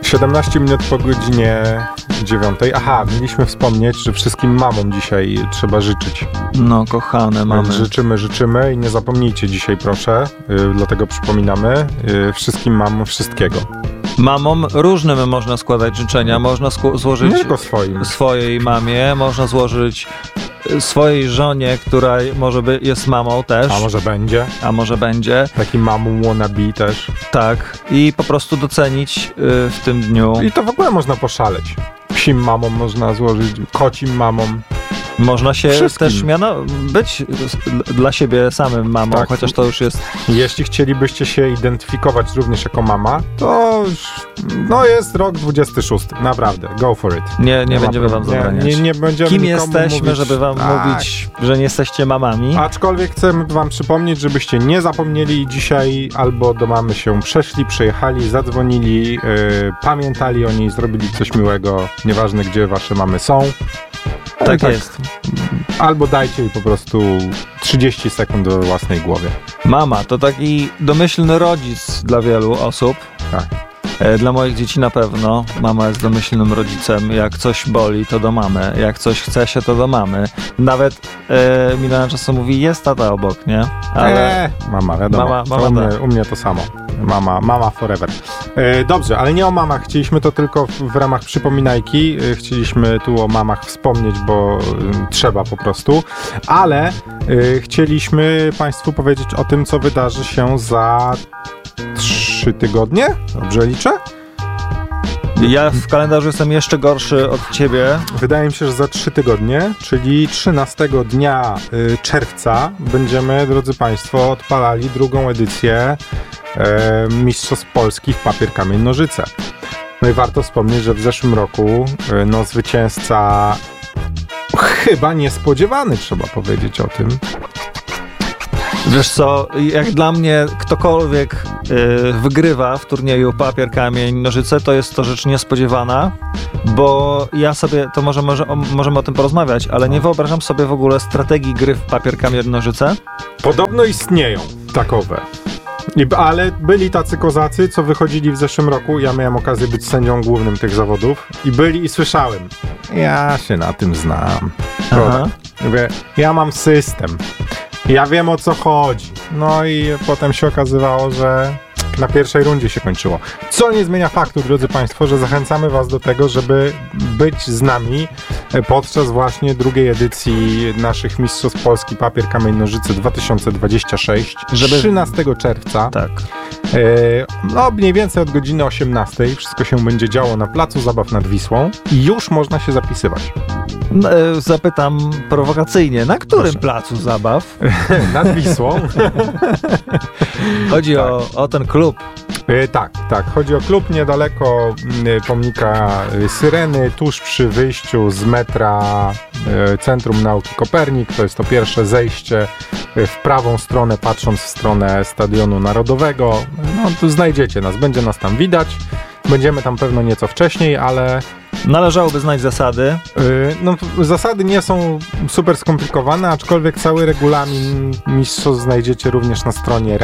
17 minut po godzinie 9. Aha, mieliśmy wspomnieć, że wszystkim mamom dzisiaj trzeba życzyć. No, kochane mamy. Życzymy i nie zapomnijcie dzisiaj, proszę. Dlatego przypominamy wszystkim mamom wszystkiego. Mamom różnym można składać życzenia. Można złożyć nie tylko swoim. Swojej mamie, można złożyć swojej żonie, która może jest mamą też. A może będzie. Taki mamą wannabe też. Tak. I po prostu docenić w tym dniu. I to w ogóle można poszaleć. Psim mamom można złożyć, kocim mamom. Można się też być dla siebie samym mamą, tak. Chociaż to już jest... Jeśli chcielibyście się identyfikować również jako mama, to jest rok 26. Naprawdę, go for it. Nie będziemy wam zabraniać. Nie będziemy Kim jesteśmy, mówić, żeby wam mówić, że nie jesteście mamami? Aczkolwiek chcemy wam przypomnieć, żebyście nie zapomnieli dzisiaj albo do mamy się przeszli, przyjechali, zadzwonili, pamiętali o niej, zrobili coś miłego, nieważne gdzie wasze mamy są. Tak jest. Albo dajcie jej po prostu 30 sekund do własnej głowie. Mama to taki domyślny rodzic dla wielu osób. Tak. Dla moich dzieci na pewno. Mama jest domyślnym rodzicem. Jak coś boli, to do mamy. Jak coś chce się, to do mamy. Nawet Milena czasem mówi, jest tata obok, nie? Ale mama, wiadomo. U mnie to samo. Mama forever. Dobrze, ale nie o mamach. Chcieliśmy to tylko w ramach przypominajki. Chcieliśmy tu o mamach wspomnieć, bo trzeba po prostu. Ale chcieliśmy Państwu powiedzieć o tym, co wydarzy się za 3 tygodnie. Dobrze liczę? Ja w kalendarzu jestem jeszcze gorszy od ciebie. Wydaje mi się, że za 3 tygodnie, czyli 13 dnia czerwca będziemy, drodzy Państwo, odpalali drugą edycję Mistrzostw Polski w papier, kamień, nożyce. No i warto wspomnieć, że w zeszłym roku zwycięzca chyba niespodziewany, trzeba powiedzieć o tym. Wiesz co, jak dla mnie ktokolwiek wygrywa w turnieju papier, kamień, nożyce, to jest to rzecz niespodziewana, bo ja sobie, to możemy o tym porozmawiać, ale nie wyobrażam sobie w ogóle strategii gry w papier, kamień, nożyce. Podobno istnieją takowe. Ale byli tacy kozacy, co wychodzili w zeszłym roku. Ja miałem okazję być sędzią głównym tych zawodów i słyszałem. Ja się na tym znam. Mówię, ja mam system. Ja wiem, o co chodzi. No i potem się okazywało, że na pierwszej rundzie się kończyło. Co nie zmienia faktu, drodzy Państwo, że zachęcamy Was do tego, żeby być z nami podczas właśnie drugiej edycji naszych Mistrzostw Polski papier, kamień, nożyce 2026. 13 czerwca. Tak. Mniej więcej od godziny 18. Wszystko się będzie działo na Placu Zabaw nad Wisłą i już można się zapisywać. Zapytam prowokacyjnie, na którym placu zabaw? Nad Wisłą. Chodzi o ten klub. Tak. Chodzi o klub niedaleko pomnika Syreny, tuż przy wyjściu z metra Centrum Nauki Kopernik. To jest to pierwsze zejście w prawą stronę, patrząc w stronę Stadionu Narodowego. No, tu znajdziecie nas, będzie nas tam widać. Będziemy tam pewno nieco wcześniej, ale... Należałoby znać zasady. Zasady nie są super skomplikowane, aczkolwiek cały regulamin mistrzostw znajdziecie również na stronie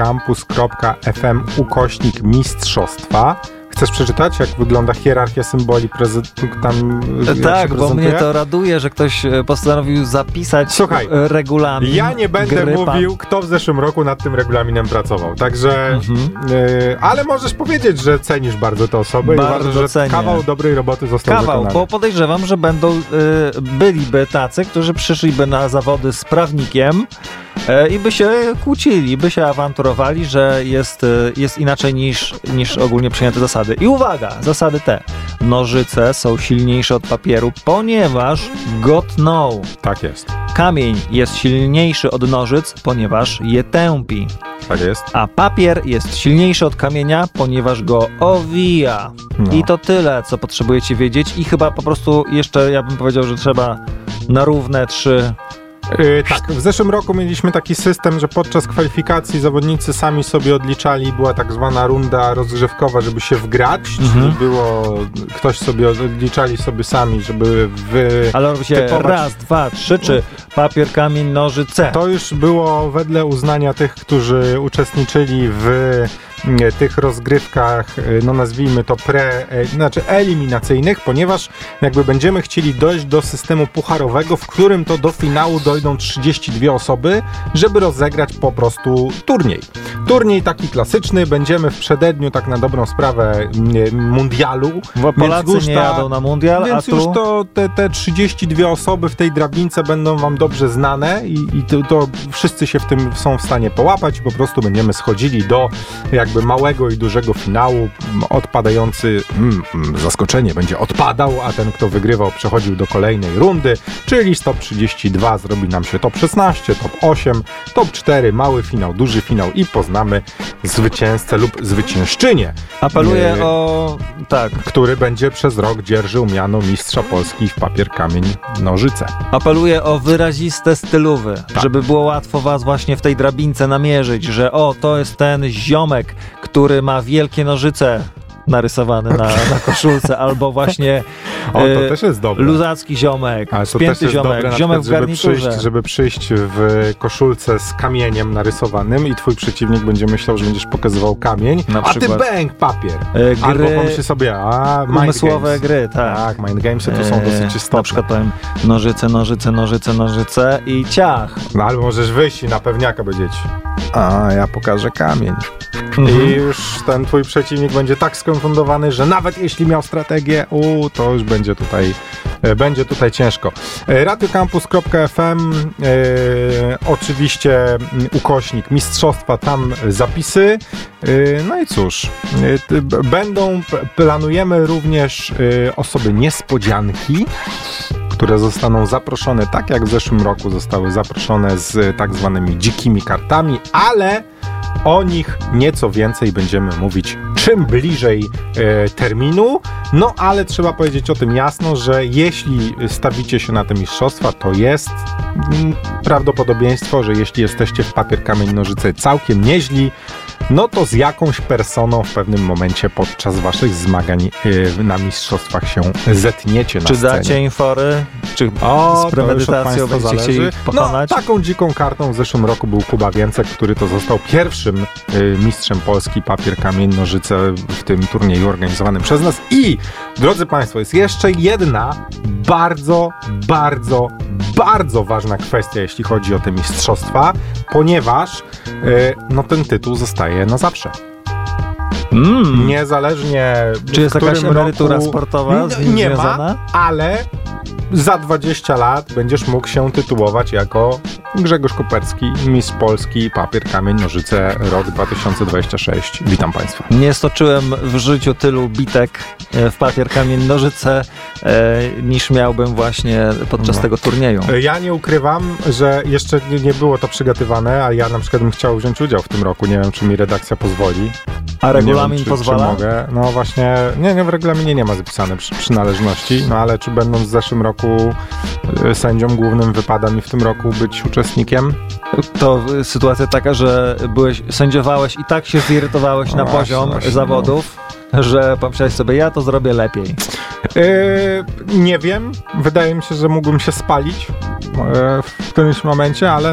radiocampus.fm/mistrzostwa. Chcesz przeczytać, jak wygląda hierarchia symboli tam? Tak, bo mnie to raduje, że ktoś postanowił zapisać regulamin. Ja nie będę mówił, kto w zeszłym roku nad tym regulaminem pracował. Także, ale możesz powiedzieć, że cenisz bardzo te osoby i uważasz, że cenię. Kawał dobrej roboty został wykonany. Bo podejrzewam, że byliby tacy, którzy przyszliby na zawody z prawnikiem i by się kłócili, by się awanturowali, że jest inaczej niż ogólnie przyjęte zasady. I uwaga, zasady te. Nożyce są silniejsze od papieru, ponieważ God know. Tak jest. Kamień jest silniejszy od nożyc, ponieważ je tępi. Tak jest. A papier jest silniejszy od kamienia, ponieważ go owija. No. I to tyle, co potrzebujecie wiedzieć. I chyba po prostu jeszcze, ja bym powiedział, że trzeba na równe 3... Tak, w zeszłym roku mieliśmy taki system, że podczas kwalifikacji zawodnicy sami sobie odliczali, była tak zwana runda rozgrzewkowa, żeby się wgrać, czyli ktoś sobie odliczali sobie sami, żeby Ale robi się raz, 2, 3, czy papier, kamień, nożyce. To już było wedle uznania tych, którzy uczestniczyli w tych rozgrywkach, no nazwijmy to eliminacyjnych, ponieważ jakby będziemy chcieli dojść do systemu pucharowego, w którym to do finału dojdą 32 osoby, żeby rozegrać po prostu turniej. Turniej taki klasyczny, będziemy w przededniu tak na dobrą sprawę mundialu. Bo Polacy nie jadą na mundial, więc a tu... już to te 32 osoby w tej drabince będą wam dobrze znane i to wszyscy się w tym są w stanie połapać i po prostu będziemy schodzili do jakby małego i dużego finału. Odpadający, zaskoczenie, będzie odpadał, a ten, kto wygrywał, przechodził do kolejnej rundy, czyli z top 32 zrobi nam się top 16, top 8, top 4, mały finał, duży finał i poznamy zwycięzcę lub zwyciężczynię. Apeluję o... tak. Który będzie przez rok dzierżył miano mistrza Polski w papier, kamień, nożyce. Apeluję o wyraziste stylówy, żeby było łatwo was właśnie w tej drabince namierzyć, że to jest ten ziomek, który ma wielkie nożyce narysowane na koszulce, albo właśnie to też jest dobre. Luzacki ziomek, spięty ziomek, dobre, ziomek w garniturze. Żeby przyjść w koszulce z kamieniem narysowanym i twój przeciwnik będzie myślał, że będziesz pokazywał kamień, a ty bęk papier. Albo pomyśli sobie, umysłowe gry, tak. Tak, mind gamesy to są dosyć istotne. Na przykład powiem nożyce i ciach. No albo możesz wyjść i na pewniaka powiedzieć, ja pokażę kamień. I już ten twój przeciwnik będzie tak skonfundowany, że nawet jeśli miał strategię, to już będzie tutaj ciężko. radiocampus.fm oczywiście ukośnik mistrzostwa, tam zapisy. No i cóż, planujemy również osoby niespodzianki, które zostaną zaproszone, tak jak w zeszłym roku zostały zaproszone z tak zwanymi dzikimi kartami, ale o nich nieco więcej będziemy mówić czym bliżej terminu. No ale trzeba powiedzieć o tym jasno, że jeśli stawicie się na te mistrzostwa, to jest prawdopodobieństwo, że jeśli jesteście w papier, kamień, nożyce całkiem nieźli, no to z jakąś personą w pewnym momencie podczas waszych zmagań na mistrzostwach się zetniecie na scenie. Czy dacie infory? Czy z premedytacją będziecie chcieli pokonać? No, taką dziką kartą w zeszłym roku był Kuba Więcek, który to został pierwszym mistrzem Polski papier, kamień, nożyce w tym turnieju organizowanym przez nas. I, drodzy Państwo, jest jeszcze jedna bardzo, bardzo, bardzo ważna kwestia, jeśli chodzi o te mistrzostwa, ponieważ ten tytuł zostaje na zawsze. Niezależnie czy jest jakaś emerytura sportowa z nim nie związana? Ma, ale za 20 lat będziesz mógł się tytułować jako Grzegorz Koperski, mistrz Polski, papier, kamień, nożyce, rok 2026. Witam Państwa. Nie stoczyłem w życiu tylu bitek w papier, kamień, nożyce, niż miałbym właśnie podczas tego turnieju. Ja nie ukrywam, że jeszcze nie było to przygotowane, a ja na przykład bym chciał wziąć udział w tym roku. Nie wiem, czy mi redakcja pozwoli. A regulamin pozwala? Czy mogę. No właśnie, nie, w regulaminie nie ma zapisane przynależności, no ale czy będąc w zeszłym roku sędzią głównym wypada mi w tym roku być uczestnikiem? To sytuacja taka, że sędziowałeś i tak się zirytowałeś na poziom zawodów, że pomyślałeś sobie, ja to zrobię lepiej. Nie wiem. Wydaje mi się, że mógłbym się spalić w którymś momencie, ale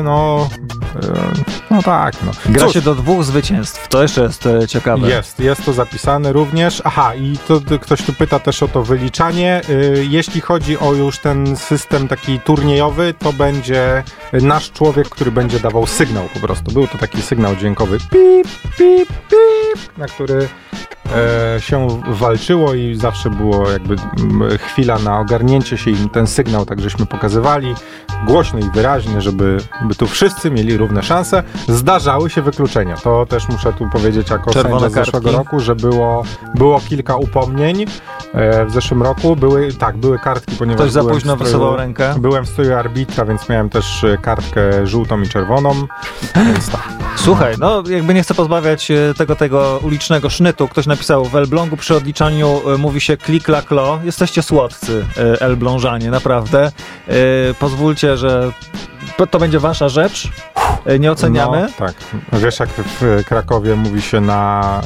tak. Gra się do 2 zwycięstw. To jeszcze jest ciekawe. Jest to zapisane również. Aha, i to ktoś tu pyta też o to wyliczanie. Jeśli chodzi o już ten system taki turniejowy, to będzie nasz człowiek, który będzie dawał sygnał po prostu. Był to taki sygnał dźwiękowy pip, pip, pip, na który się walczyło i zawsze było jakby chwila na ogarnięcie się i ten sygnał tak żeśmy pokazywali głośno i wyraźnie, żeby tu wszyscy mieli równe szanse. Zdarzały się wykluczenia. To też muszę tu powiedzieć jako sędzia z zeszłego roku, że było kilka upomnień w zeszłym roku. Były kartki, ponieważ ktoś za późno wysuwał rękę. Byłem w stroju arbitra, więc miałem też kartkę żółtą i czerwoną. Więc tak. Słuchaj, jakby nie chcę pozbawiać tego ulicznego sznytu. Ktoś napisał, w Elblągu przy odliczaniu mówi się klik-lak-lo. Jesteście słodcy, elblążanie, naprawdę. Pozwólcie, że to będzie wasza rzecz. Nie oceniamy. No, tak. Wiesz, jak w Krakowie mówi się na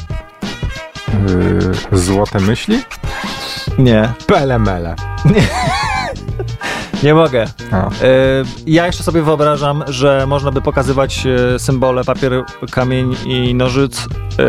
złote myśli? Nie. Pelemele. Nie. Nie mogę. No. Ja jeszcze sobie wyobrażam, że można by pokazywać symbole papier, kamień i nożyc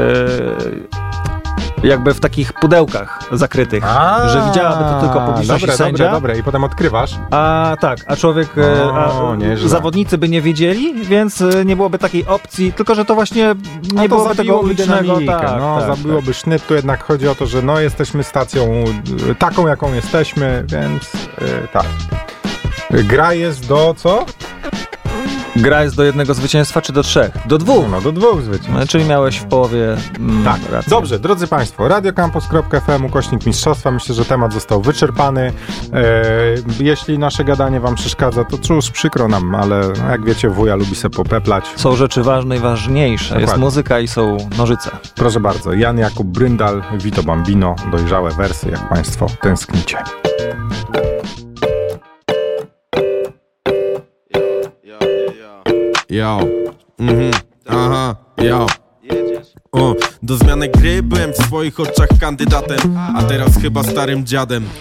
jakby w takich pudełkach zakrytych, że widziałaby to tylko publiczność i sędzia. Dobre. I potem odkrywasz. A człowiek, nieźle. zawodnicy by nie wiedzieli, więc nie byłoby takiej opcji, tylko że to właśnie nie byłoby tego ulicznego. Zabiłoby sznyt, tu jednak chodzi o to, że jesteśmy stacją taką, jaką jesteśmy, więc tak. Gra jest do co? Gra jest do 1 zwycięstwa, czy do 3? Do 2. No, do 2 zwycięstw. Czyli miałeś w połowie tak. rację. Dobrze, drodzy Państwo, radiocampus.fm/mistrzostwa. Myślę, że temat został wyczerpany. Jeśli nasze gadanie Wam przeszkadza, to cóż, przykro nam, ale jak wiecie, wuja lubi se popeplać. Są rzeczy ważne i ważniejsze. Dokładnie. Jest muzyka i są nożyce. Proszę bardzo, Jan Jakub Bryndal, Vito Bambino, dojrzałe wersy, jak Państwo tęsknicie. Yo, aha, yo. Do zmiany gry byłem w swoich oczach kandydatem, a teraz chyba starym dziadem.